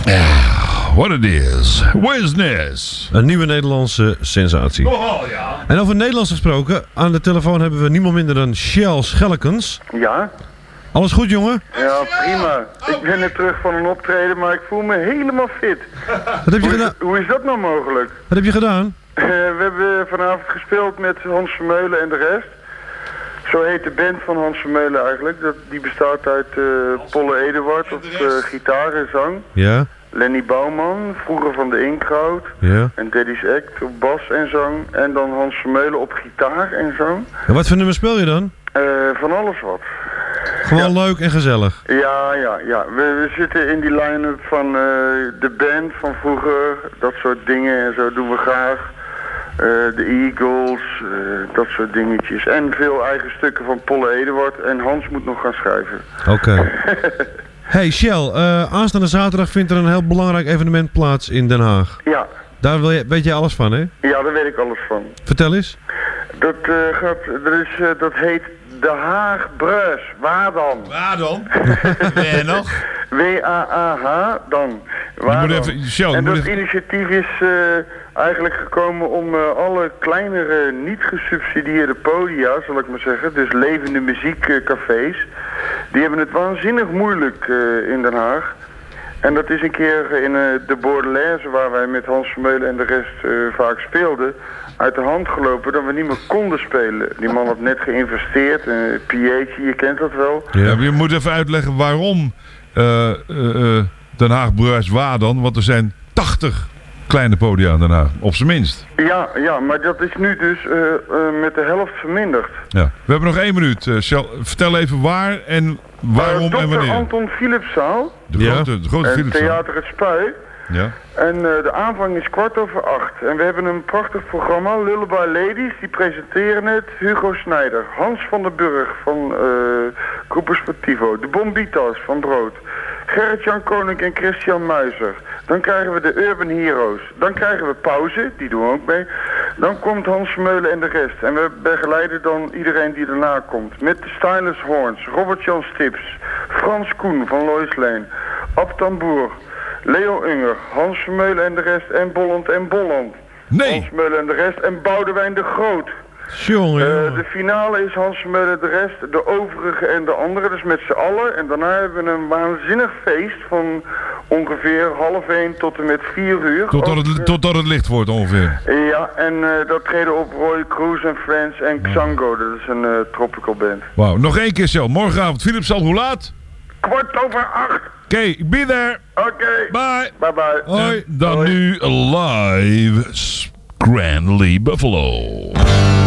What it is. Business. Een nieuwe Nederlandse sensatie. Oh ja. En over Nederlands gesproken, aan de telefoon hebben we niemand minder dan Shell Schellekens. Ja? Alles goed, jongen? Ja, prima. Ik ben net terug van een optreden, maar ik voel me helemaal fit. Wat heb je gedaan? Hoe is dat nou mogelijk? Wat heb je gedaan? We hebben vanavond gespeeld met Hans Vermeulen en de rest. Zo heet de band van Hans Vermeulen eigenlijk. Die bestaat uit Polle Eduard op gitaar en zang. Ja. Lenny Bouwman, vroeger van de Inkraut. Ja. En Daddy's Act op bas en zang. En dan Hans Vermeulen op gitaar en zang. En wat voor nummer speel je dan? Van alles wat. Gewoon leuk en gezellig. Ja. We zitten in die line-up van de band van vroeger. Dat soort dingen en zo doen we graag. De Eagles, dat soort dingetjes. En veel eigen stukken van Polle Eduard. En Hans moet nog gaan schrijven. Oké. Hey Shell, aanstaande zaterdag vindt er een heel belangrijk evenement plaats in Den Haag. Ja. Daar weet jij alles van, hè? Ja, daar weet ik alles van. Vertel eens. Dat heet De Haag Bruis. Waar dan? Waar dan? Nee, nog? W-A-A-H dan. Waar moet dan? even, Shell, en moet dat even... initiatief is eigenlijk gekomen om alle kleinere, niet gesubsidieerde podia, zal ik maar zeggen, dus levende muziekcafés, die hebben het waanzinnig moeilijk in Den Haag. En dat is een keer in de Bordelaise, waar wij met Hans Vermeulen en de rest vaak speelden, uit de hand gelopen dat we niet meer konden spelen. Die man had net geïnvesteerd, een PA'tje, je kent dat wel. Ja, je moet even uitleggen waarom Den Haag Bruis waar dan, want er zijn 80 kleine podia in Den Haag, op zijn minst. Ja, maar dat is nu dus met de helft verminderd. Ja. We hebben nog 1 minuut. Shell, vertel even waar en waarom en wanneer. Dr. Anton Philipszaal. De grote En Philipszaal. Theater Het Spui. Ja. En de aanvang is 7:15. En we hebben een prachtig programma. Lullaby Ladies, die presenteren het. Hugo Snijder. Hans van der Burg van Groepen Sportivo. De Bombitas van Brood. Gerrit-Jan Koning en Christian Muizer. Dan krijgen we de Urban Heroes. Dan krijgen we pauze, die doen we ook mee. Dan komt Hans Vermeulen en de rest. En we begeleiden dan iedereen die daarna komt. Met de Stylus Horns, Robert-Jan Stips, Frans Koen van Lois Lane, Ab Tamboer, Leo Unger, Hans Vermeulen en de rest en Bolland en Bolland. Nee! Hans Vermeulen en de rest en Boudewijn de Groot. Jongen. De finale is Hans Vermeulen, de rest, de overige en de anderen, dus met z'n allen. En daarna hebben we een waanzinnig feest van ongeveer 12:30 tot en met 4:00. Totdat het licht wordt ongeveer. Ja, en dat treden op Roy Cruz en Friends en Xango, dat is een tropical band. Wauw, nog 1 keer Shell. Morgenavond, Philipszaal, hoe laat? 7:15. Oké, be there. Oké. Bye. Bye bye. Hoi. Dan Hoi. nu live Grandly Buffalo.